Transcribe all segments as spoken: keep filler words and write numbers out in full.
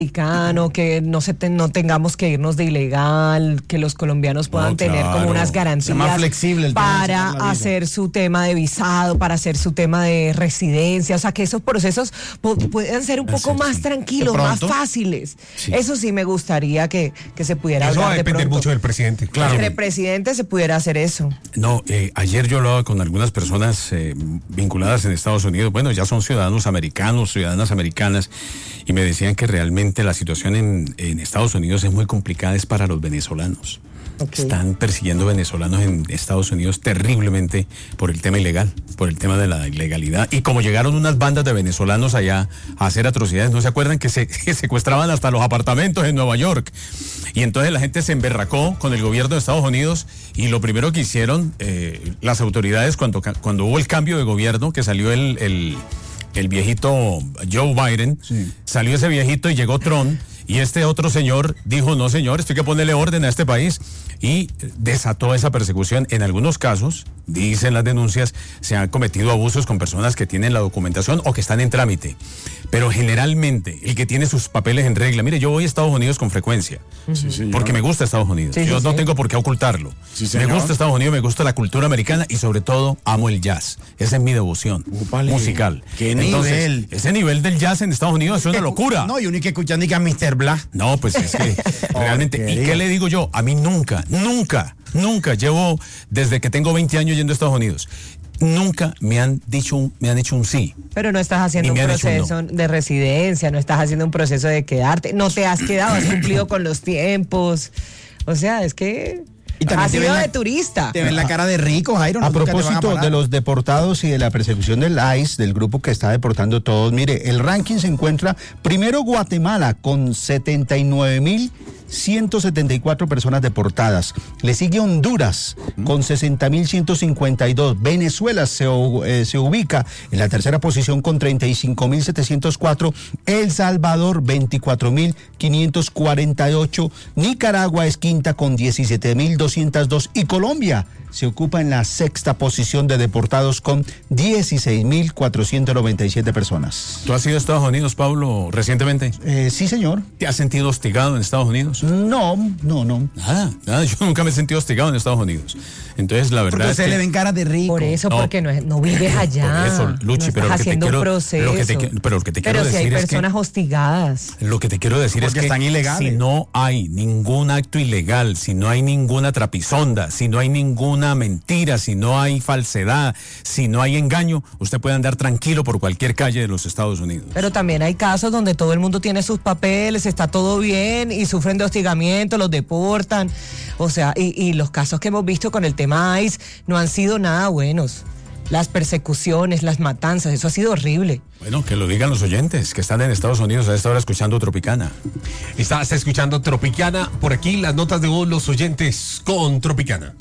que no se te, no tengamos que irnos de ilegal, que los colombianos puedan no, claro, tener como unas garantías más flexible el para hacer su tema de visado, para hacer su tema de residencia, o sea, que esos procesos po- puedan ser un poco sí, más sí. tranquilos, más fáciles. Sí. Eso sí me gustaría que, que se pudiera eso hablar va a depender de mucho del presidente. Claro. El presidente se pudiera hacer eso. No, eh, ayer yo hablaba con algunas personas eh, vinculadas en Estados Unidos, bueno, ya son ciudadanos americanos, ciudadanas americanas, y me decían que realmente la situación en, en Estados Unidos es muy complicada, es para los venezolanos. Okay. Están persiguiendo venezolanos en Estados Unidos terriblemente por el tema ilegal, por el tema de la ilegalidad. Y como llegaron unas bandas de venezolanos allá a hacer atrocidades, ¿no se acuerdan que se que secuestraban hasta los apartamentos en Nueva York? Y entonces la gente se emberracó con el gobierno de Estados Unidos y lo primero que hicieron eh, las autoridades cuando, cuando hubo el cambio de gobierno, que salió el... el el viejito Joe Biden, sí. salió ese viejito y llegó Trump, y este otro señor dijo, no señor, esto hay que ponerle orden a este país, y desató esa persecución. En algunos casos, dicen las denuncias, se han cometido abusos con personas que tienen la documentación o que están en trámite, pero generalmente el que tiene sus papeles en regla, mire, yo voy a Estados Unidos con frecuencia, sí, porque me gusta Estados Unidos, sí, yo sí, no sí. tengo por qué ocultarlo, sí, me gusta Estados Unidos, me gusta la cultura americana y sobre todo amo el jazz, esa es mi devoción Upale. musical. ¿Qué Entonces, nivel? Ese nivel del jazz en Estados Unidos es una locura. No, y uno hay que escuchar ni que a mister Blas. No, pues es que realmente, ¿y qué le digo yo? A mí nunca, nunca, nunca, llevo desde que tengo veinte años yendo a Estados Unidos, nunca me han dicho un, me han hecho un sí. Pero no estás haciendo un proceso un no. de residencia, no estás haciendo un proceso de quedarte, no te has quedado, has cumplido con los tiempos. O sea, es que... Y ha sido de turista. Te ven la cara de rico, Jairo. A propósito de los deportados y de la persecución del I C E, del grupo que está deportando todos, mire, el ranking se encuentra primero Guatemala con setenta y nueve mil ciento setenta y cuatro personas deportadas. Le sigue Honduras con sesenta mil ciento cincuenta y dos. Venezuela se, eh, se ubica en la tercera posición con treinta y cinco mil setecientos cuatro. El Salvador veinticuatro mil quinientos cuarenta y ocho. Nicaragua es quinta con diecisiete mil doscientos dos. Y Colombia se ocupa en la sexta posición de deportados con dieciséis mil cuatrocientos noventa y siete personas. ¿Tú has ido a Estados Unidos, Pablo, recientemente? Eh, sí, señor. ¿Te has sentido hostigado en Estados Unidos? No, no, no. Nada, nada, yo nunca me he sentido hostigado en Estados Unidos. Entonces, la verdad porque es se que... le ven caras de rico. Por eso, no, porque no, es, no vives allá. Por eso, Luchi, no pero, lo que te quiero, lo que te, pero lo que te quiero pero decir si hay es personas que, hostigadas. Lo que te quiero decir porque es que están ilegales. Si no hay ningún acto ilegal, si no hay ninguna trapisonda, si no hay ninguna mentira, si no hay falsedad, si no hay engaño, usted puede andar tranquilo por cualquier calle de los Estados Unidos. Pero también hay casos donde todo el mundo tiene sus papeles, está todo bien y sufren de hostigamiento, los deportan. O sea, y, y los casos que hemos visto con el tema I C E no han sido nada buenos. Las persecuciones, las matanzas, eso ha sido horrible. Bueno, que lo digan los oyentes que están en Estados Unidos a esta hora escuchando Tropicana. Está, está escuchando Tropicana, por aquí las notas de voz, los oyentes con Tropicana.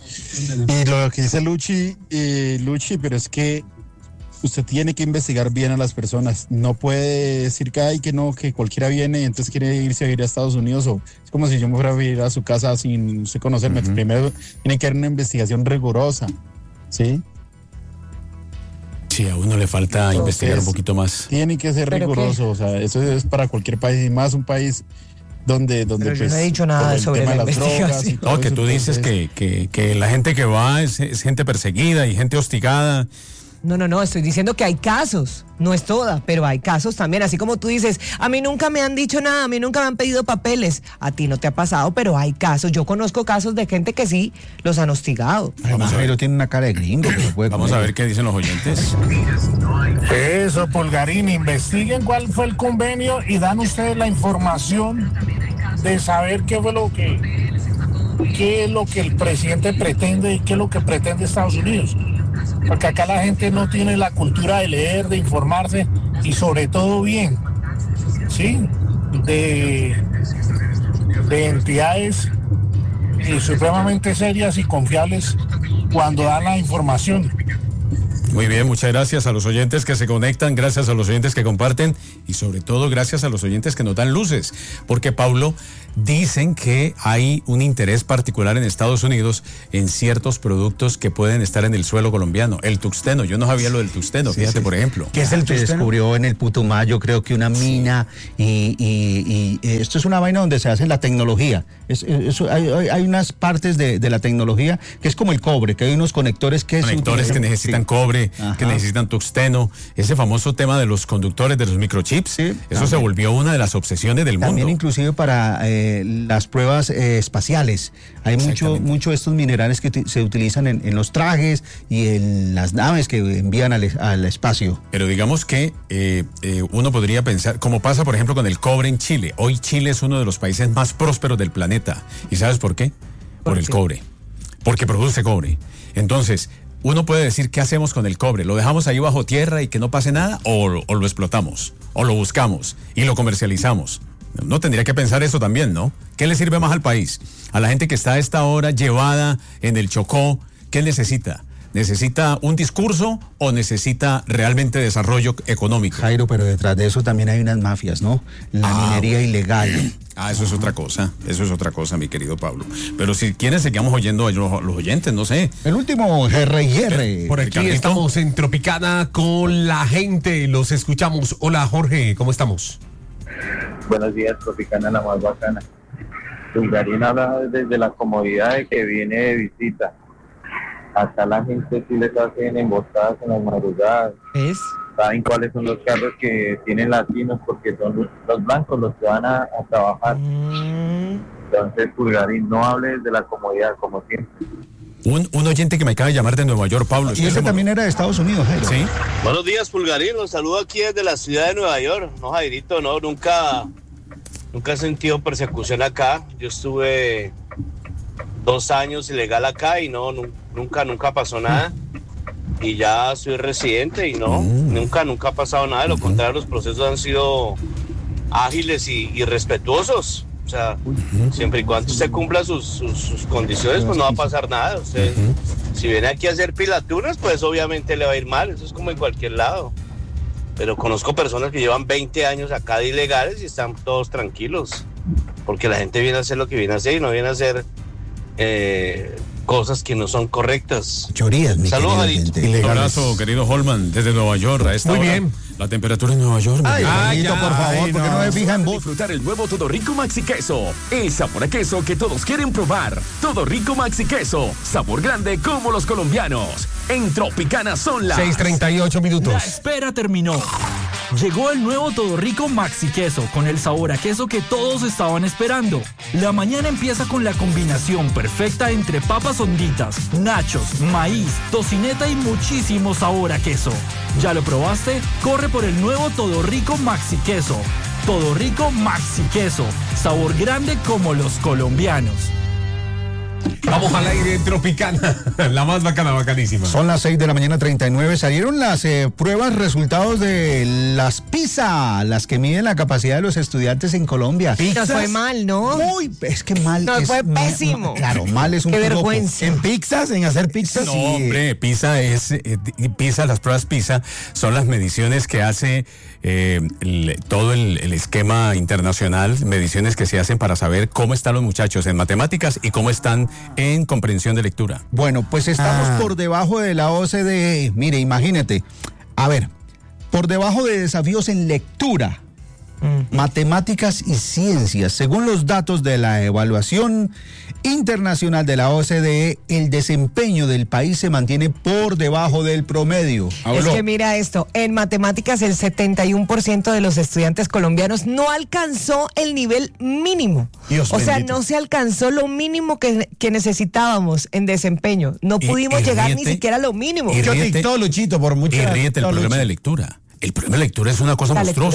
Y lo que dice Luchi, eh, Luchi, pero es que usted tiene que investigar bien a las personas. No puede decir que hay que no, que cualquiera viene y entonces quiere irse a vivir a Estados Unidos, o es como si yo me fuera a vivir a su casa sin usted conocerme. Uh-huh. Primero tiene que haber una investigación rigurosa, ¿sí? Sí, a uno le falta Entonces, investigar un poquito más. Tiene que ser riguroso, o sea, eso es para cualquier país, y más un país donde... donde Pero pues, yo no he dicho nada sobre la investigación. No, que tú dices que, que, que la gente que va es, es gente perseguida y gente hostigada. No, no, no, estoy diciendo que hay casos, no es toda, pero hay casos también, así como tú dices, a mí nunca me han dicho nada, a mí nunca me han pedido papeles, a ti no te ha pasado, pero hay casos, yo conozco casos de gente que sí los han hostigado. Además, Jairo tiene una cara de gringo. Que puede Vamos comer. a ver qué dicen los oyentes. Eso, Polgarín, investiguen cuál fue el convenio y dan ustedes la información de saber qué fue lo que, qué es lo que el presidente pretende y qué es lo que pretende Estados Unidos. Porque acá la gente no tiene la cultura de leer, de informarse y sobre todo bien, ¿sí? De, de entidades eh, supremamente serias y confiables cuando dan la información. Muy bien, muchas gracias a los oyentes que se conectan, gracias a los oyentes que comparten y sobre todo gracias a los oyentes que nos dan luces, porque Pablo, dicen que hay un interés particular en Estados Unidos en ciertos productos que pueden estar en el suelo colombiano. El tuxteno, yo no sabía lo del tuxteno, Sí, fíjate sí. por ejemplo. ¿Qué es el Se tuxteno? descubrió en el Putumayo, creo que una mina, y, y- y esto es una vaina donde se hace la tecnología. Es, es- hay, hay- hay unas partes de, de la tecnología que es como el cobre, que hay unos conectores que... se Conectores que utilizan- necesitan sí. cobre, Ajá. que necesitan tuxteno, ese famoso tema de los conductores de los microchips, Sí, eso también. se volvió una de las obsesiones del También mundo. inclusive para eh, las pruebas eh, espaciales. Hay mucho, Exactamente. mucho de estos minerales que uti- se utilizan en, en los trajes y en las naves que envían al, es- al espacio. Pero digamos que eh, eh, uno podría pensar, como pasa por ejemplo con el cobre en Chile. Hoy Chile es uno de los países más prósperos del planeta. ¿Y sabes por qué? Por, ¿Por el qué? cobre. Porque produce cobre. Entonces, uno puede decir, ¿qué hacemos con el cobre? ¿Lo dejamos ahí bajo tierra y que no pase nada? ¿O, lo- o lo explotamos? ¿O lo buscamos y lo comercializamos? Uno tendría que pensar eso también, ¿no? ¿Qué le sirve más al país? A la gente que está a esta hora llevada en el Chocó, ¿qué necesita? ¿Necesita un discurso o necesita realmente desarrollo económico? Jairo, pero detrás de eso también hay unas mafias, ¿no? La Ah, minería ilegal. Ah, eso es otra cosa, eso es otra cosa, mi querido Pablo. Pero si quieres, sigamos oyendo a los, los oyentes, no sé. El último, R y R. Por aquí Ricardito. estamos en Tropicana con la gente, los escuchamos. Hola Jorge, ¿cómo estamos? Buenos días, Tropicana, la más bacana. Pulgarín habla desde la comodidad de que viene de visita. Acá la gente sí les hacen emboscadas en las madrugadas. ¿Ves? Saben cuáles son los carros que tienen latinos porque son los, los blancos los que van a, a trabajar. Mm. Entonces, Pulgarín, no hable desde la comodidad, como siempre. Un, un oyente que me acaba de llamar de Nueva York, Pablo. Y ese también era de Estados Unidos, Jairo. Sí. Buenos días, Pulgarín. Los saludo aquí desde la ciudad de Nueva York. No, Jairito, no, nunca, nunca he sentido persecución acá. Yo estuve dos años ilegal acá y no, nu- nunca, nunca pasó nada. Y ya soy residente y no, nunca, nunca ha pasado nada. De lo contrario, los procesos han sido ágiles y, y respetuosos. O sea, siempre y cuando usted cumpla sus, sus, sus condiciones, pues no va a pasar nada. Usted, si viene aquí a hacer pilaturas, pues obviamente le va a ir mal. Eso es como en cualquier lado. Pero conozco personas que llevan veinte años acá de ilegales y están todos tranquilos. Porque la gente viene a hacer lo que viene a hacer y no viene a hacer eh, cosas que no son correctas. Chorías, mi Saludos, querido Jarito. oyente. Un abrazo, querido Holman, desde Nueva York. A esta Muy hora, bien. La temperatura en Nueva York. mi Ay, querido. Jairito, por favor, ¿por qué no me fija en vos? Disfrutar el nuevo Todo Rico Maxi Queso. El sabor a queso que todos quieren probar. Todo Rico Maxi Queso. Sabor grande como los colombianos. En Tropicana son las... seis treinta y ocho minutos. La espera terminó. Llegó el nuevo Todo Rico Maxi Queso con el sabor a queso que todos estaban esperando. La mañana empieza con la combinación perfecta entre papas honditas, nachos, maíz, tocineta y muchísimo sabor a queso. ¿Ya lo probaste? Corre por el nuevo Todo Rico Maxi Queso. Todo Rico Maxi Queso. Sabor grande como los colombianos. Vamos al aire en Tropicana, la más bacana, bacanísima. Son las seis de la mañana treinta y nueve. Salieron las eh, pruebas, resultados de las PISA, las que miden la capacidad de los estudiantes en Colombia. Nos fue mal, ¿no? Muy, es que mal. Nos es, fue ma- pésimo. Claro, mal es un Qué piropo. vergüenza. ¿En pizzas? ¿En hacer pizzas? No, Sí. hombre, PISA es, eh, PISA, las pruebas PISA son las mediciones que hace eh, el- todo el, el esquema internacional, mediciones que se hacen para saber cómo están los muchachos en matemáticas y cómo están en comprensión de lectura. Bueno, pues estamos Ah. por debajo de la O C D E. Mire, imagínate. A ver, por debajo de desafíos en lectura, matemáticas y ciencias. Según los datos de la evaluación internacional de la O C D E, el desempeño del país se mantiene por debajo del promedio. Es Habló. que mira esto, en matemáticas el setenta y uno por ciento de los estudiantes colombianos no alcanzó el nivel mínimo. Dios o sea, bendito. no se alcanzó lo mínimo que, que necesitábamos en desempeño. No Y- pudimos y llegar ni ríete, siquiera a lo mínimo. y Yo ríete. dictó, Luchito, por mucho. Y ríete el problema de lectura. El problema de lectura es una cosa La lectura monstruosa. es-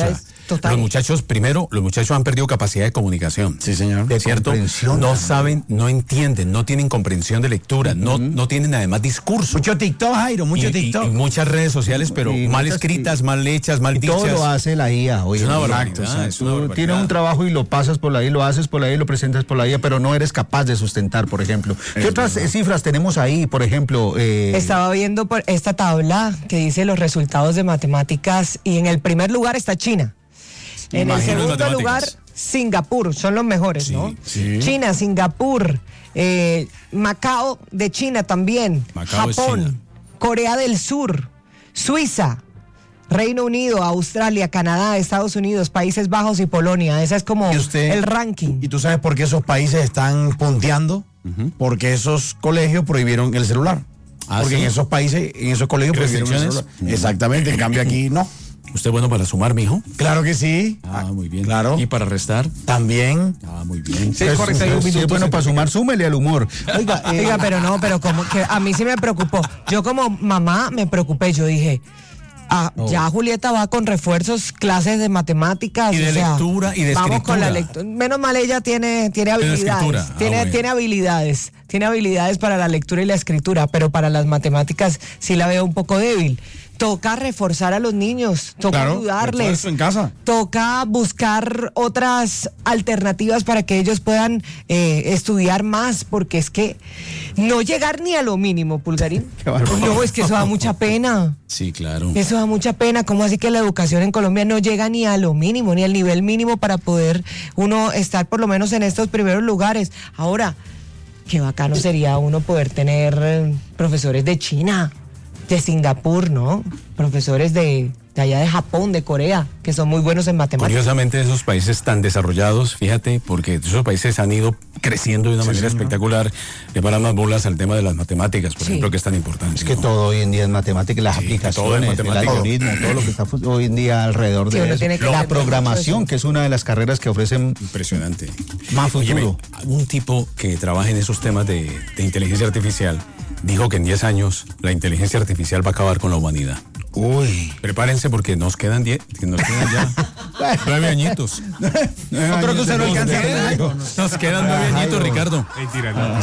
Total. Los muchachos, primero, los muchachos han perdido capacidad de comunicación. Sí, señor. De ¿Cierto? comprensión. No saben, no entienden, no tienen comprensión de lectura, uh-huh. no, no tienen además discurso. Mucho TikTok, Jairo, mucho y, TikTok. Y, y muchas redes sociales, pero y mal muchas, escritas, y, mal hechas, mal y dichas. todo lo hace la I A hoy. Es una en día. barbaridad, O sea, es una tú barbaridad. tienes un trabajo y lo pasas por la I A, lo haces por la I A, lo presentas por la I A, pero no eres capaz de sustentar, por ejemplo. ¿Qué Es otras verdad. eh, cifras tenemos ahí, por ejemplo? Eh, Estaba viendo por esta tabla que dice los resultados de matemáticas y en el primer lugar está China. En el Imagino segundo matemáticas. lugar, Singapur, son los mejores, Sí, ¿no? sí. China, Singapur, eh, Macao de China también, Macao es Japón, China. Corea del Sur, Suiza, Reino Unido, Australia, Canadá, Estados Unidos, Países Bajos y Polonia. Ese es como ¿Y usted- el ranking. ¿Y tú sabes por qué esos países están punteando? Ujú. Porque esos colegios prohibieron el celular. Ah, Porque ¿sí? en esos países, en esos colegios prohibieron el ¿Restricciones? celular. Exactamente, en cambio aquí no. ¿Usted es bueno para sumar, mijo? Claro que sí. Ah, muy bien. Claro. ¿Y para restar? También. Ah, muy bien. Seis cuarenta y un si es minutos. bueno para sumar, súmele al humor. Oiga, eh, Oiga, pero no, pero como que a mí sí me preocupó. Yo como mamá me preocupé, yo dije, ah, Oh. ya Julieta va con refuerzos, clases de matemáticas. Y de o sea, lectura y de vamos con la escritura. lectura. Menos mal ella tiene, tiene De habilidades. escritura. Ah, Tiene, bueno. tiene habilidades. Tiene habilidades para la lectura y la escritura, pero para las matemáticas sí la veo un poco débil. Toca reforzar a los niños, toca Claro, ayudarles. refuerzo en casa. Toca buscar otras alternativas para que ellos puedan eh, estudiar más, porque es que no llegar ni a lo mínimo, Pulgarín. Qué barbaridad. No, es que eso da mucha pena. Sí, claro. Eso da mucha pena. ¿Cómo así que la educación en Colombia no llega ni a lo mínimo, ni al nivel mínimo para poder uno estar por lo menos en estos primeros lugares? Ahora, qué bacano sería uno poder tener eh, profesores de China, de Singapur, ¿no? Profesores de, de allá de Japón, de Corea, que son muy buenos en matemáticas. Curiosamente, esos países tan desarrollados, fíjate, porque esos países han ido creciendo de una manera espectacular, le paran más bolas al tema de las matemáticas, por Sí. ejemplo, que es tan importante. es que ¿no? todo hoy en día es matemática, las Sí, que todo es aplicaciones, el matemática. algoritmo, todo lo que está fu- hoy en día alrededor Sí, de uno eso. tiene que La aprender programación, mucho de que es una de las carreras que ofrecen Impresionante. más Óyeme, futuro. un tipo que trabaja en esos temas de, de inteligencia artificial dijo que en diez años la inteligencia artificial va a acabar con la humanidad. Uy. Prepárense porque nos quedan diez, que nos quedan ya nueve añitos. No creo que usted lo alcance a ver, Jairo. Nos quedan nueve añitos, Ricardo. Mentira, no.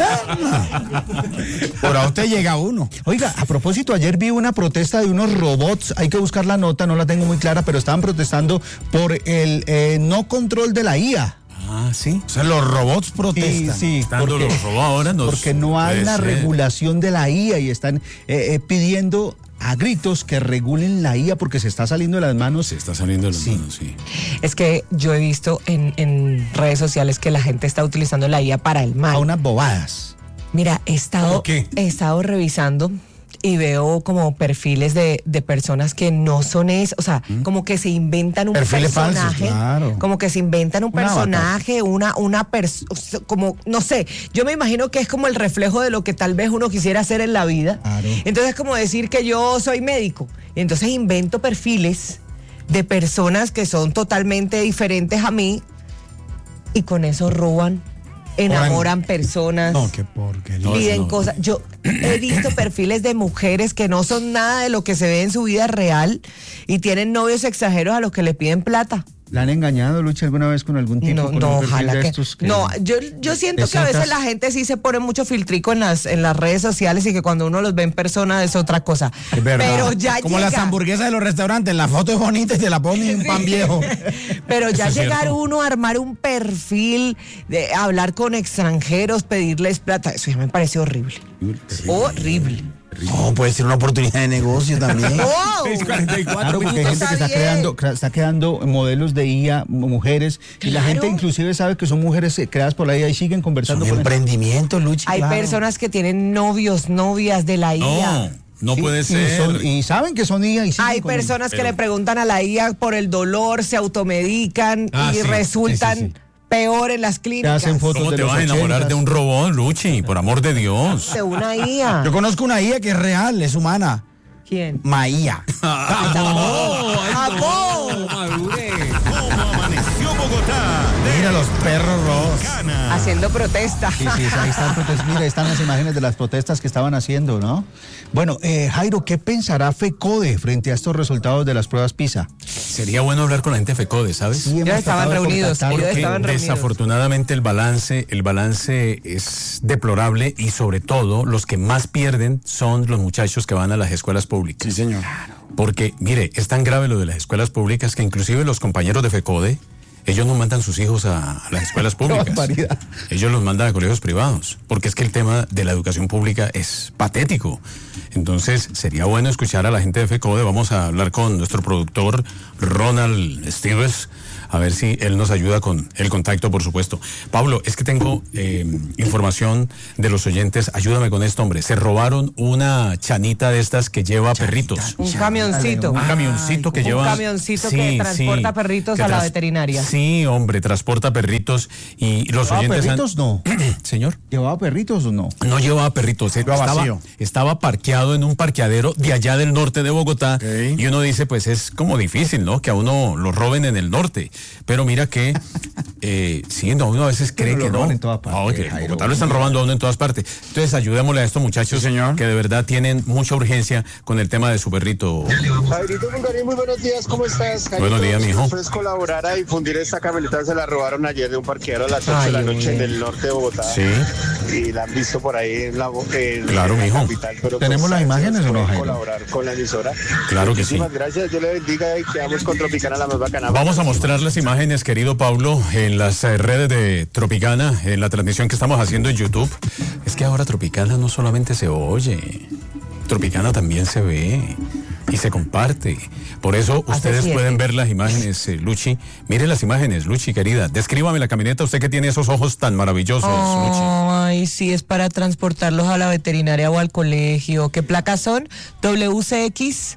¿Queda? Por a usted llega uno. Oiga, a propósito, ayer vi una protesta de unos robots, hay que buscar la nota, no la tengo muy clara, pero estaban protestando por el eh, no control de la I A. Ah, sí. O sea, los robots Sí, protestan. sí, Estando porque, los robots ahora nos porque no hay puede una ser. regulación de la I A y están eh, eh, pidiendo a gritos que regulen la I A porque se está saliendo de las manos. Se está saliendo de las Sí. manos, sí. Es que yo he visto en, en redes sociales que la gente está utilizando la I A para el mal. A unas bobadas. Mira, he estado, ¿Cómo qué? he estado revisando y veo como perfiles de, de personas que no son eso, o sea, como que se inventan un Perfiles falsos, personaje, claro. como que se inventan un Un avatar. personaje, una, una persona, como, no sé, yo me imagino que es como el reflejo de lo que tal vez uno quisiera hacer en la vida. Claro. Entonces es como decir que yo soy médico, y entonces invento perfiles de personas que son totalmente diferentes a mí y con eso roban, enamoran personas. No, qué porquería. No, piden no. cosas. Yo he visto perfiles de mujeres que no son nada de lo que se ve en su vida real y tienen novios extranjeros a los que le piden plata. ¿La han engañado, Lucha, alguna vez con algún tipo? No, con no, un perfil ojalá de que, estos que- no. Yo, yo siento que a veces Exactas. la gente sí se pone mucho filtrico en las en las redes sociales y que cuando uno los ve en persona es otra cosa. Es verdad. Pero ya Como llega, las hamburguesas de los restaurantes, la foto es bonita y te la ponen un pan viejo. Pero ya Eso es llegar cierto. uno a armar un perfil, de hablar con extranjeros, pedirles plata, eso ya me parece horrible. Horrible. No, puede ser una oportunidad de negocio también. ¡Oh! seis cuarenta y cuatro Claro, porque hay minutos. gente que está Está bien. creando, crea- está creando modelos de I A, mu- mujeres, y la Claro. gente inclusive sabe que son mujeres eh, creadas por la I A y siguen conversando Son con emprendimientos, Luchi. Hay claro. personas que tienen novios, novias de la I A. No, no Sí, puede y ser. son- Y, saben que son I A y siguen Hay con- personas que pero- le preguntan a la I A por el dolor, se automedican Ah, y sí, resultan sí, sí, sí. peor en las que clínicas. hacen fotos ¿Cómo de te los vas a enamorar ochentas. de un robot, Luchi? Por amor de Dios. De una I A. Yo conozco una I A que es real, es humana. ¿Quién? Maía. ¡Amor! Madure. ¿Cómo amaneció Bogotá? De de los perros rojos. Haciendo protesta. Sí, sí, ahí están protestas. Mira, ahí están las imágenes de las protestas que estaban haciendo, ¿no? Bueno, eh, Jairo, ¿qué pensará FECODE frente a estos resultados de las pruebas PISA? Sería bueno hablar con la gente de FECODE, ¿sabes? Sí, hemos Ya estaban tratado de reunidos, contactarlo. ellos estaban reunidos. Desafortunadamente el balance, el balance es deplorable y sobre todo los que más pierden son los muchachos que van a las escuelas públicas. Sí, señor. Porque, mire, es tan grave lo de las escuelas públicas que inclusive los compañeros de FECODE, ellos no mandan sus hijos a, a las escuelas públicas. barbaridad. Ellos los mandan a colegios privados, porque es que el tema de la educación pública es patético. Entonces, sería bueno escuchar a la gente de FECODE. Vamos a hablar con nuestro productor Ronald Stevens, a ver si él nos ayuda con el contacto, por supuesto. Pablo, es que tengo eh, información de los oyentes. Ayúdame con esto, hombre. Se robaron una chanita de estas que lleva chanita, perritos. Un camioncito. Un camioncito que un lleva... Un camioncito sí, que transporta sí, perritos que a la tras... veterinaria. Sí, hombre, transporta perritos y los ¿Llevaba oyentes... perritos? Han... No. ¿Señor? ¿Llevaba perritos o no? No llevaba perritos. Estaba estaba, vacío. estaba parqueado en un parqueadero de allá del norte de Bogotá. Okay. Y uno dice, pues es como difícil, ¿no? Que a uno lo roben en el norte. Pero mira que... Eh, sí, no, uno a veces cree Pero que lo no. en todas partes, Ah, okay. Jairo. Bogotá lo están robando a uno en todas partes. Entonces ayudémosle a estos muchachos, Sí, señor. que de verdad tienen mucha urgencia con el tema de su perrito. Jairito Bulgarín, muy buenos días, ¿cómo estás? Jairito, Buenos días, mijo. Puedes colaborar a difundir esta camioneta, se la robaron ayer de un parqueadero a las ocho de la noche en el norte de Bogotá. Sí. Y la han visto por ahí en la, en Claro, la mijo. capital. Pero ¿Tenemos las imágenes o no, Jairo? colaborar con la emisora. Claro que sí. Muchísimas gracias, Dios le bendiga y quedamos con Tropicana, la más bacana. Vamos a mostrar las imágenes, querido Pablo, en las eh, redes de Tropicana, en la transmisión que estamos haciendo en YouTube. Es que ahora Tropicana no solamente se oye, Tropicana también se ve y se comparte. Por eso ustedes siete. pueden ver las imágenes, eh, Luchi. Mire las imágenes, Luchi, querida. Descríbame la camioneta, usted que tiene esos ojos tan maravillosos, Luchi. Ay, sí, es para transportarlos a la veterinaria o al colegio. ¿Qué placas son? W C X.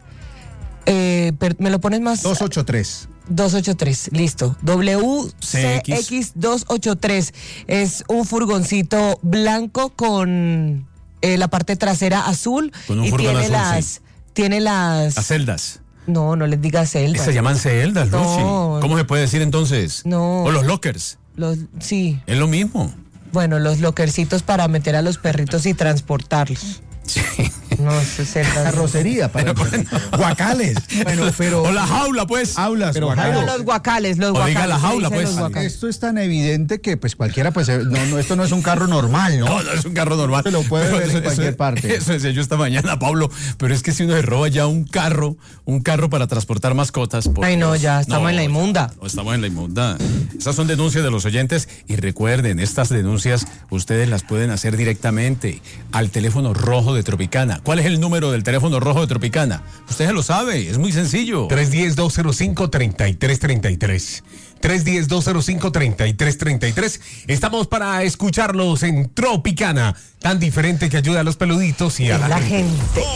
Eh, per- ¿Me lo pones más? dos ochenta y tres. dos ochenta y tres, listo. W C X dos ochenta y tres. Es un furgoncito blanco con eh, la parte trasera azul. Con un y furgón tiene azul, las, sí. tiene las. Las celdas. No, no les digas celdas. Se llaman celdas, Luchi. No. ¿Cómo se puede decir entonces? No. O los lockers. Los, sí. Es lo mismo. Bueno, los lockercitos para meter a los perritos y transportarlos. Sí. No, eso es celdas. Carrocería para Guacales. Bueno, pero O la jaula, pues. aulas, Pero, guacales. No, los guacales, los O guacales. diga la se jaula, dicen pues. los guacales. esto es tan evidente que pues cualquiera pues eh, no, no esto no es un carro normal, ¿no? No, no es un carro normal. Se lo puede Pero ver en eso- cualquier eso- parte. Eso decía yo esta mañana, Pablo. Pero es que si uno se roba ya un carro, un carro para transportar mascotas. por Ay, no, Dios. ya, estamos en la inmunda. ya, no, estamos en la inmunda. Esas son denuncias de los oyentes. Y recuerden, estas denuncias ustedes las pueden hacer directamente al teléfono rojo de Tropicana. ¿Cuál es el número del teléfono rojo de Tropicana? Usted se lo sabe, es muy sencillo. tres uno cero, dos cero cinco, tres tres tres tres. tres uno cero, dos cero cinco, tres tres tres tres. Estamos para escucharlos en Tropicana, tan diferente que ayuda a los peluditos y a Es la la gente. gente.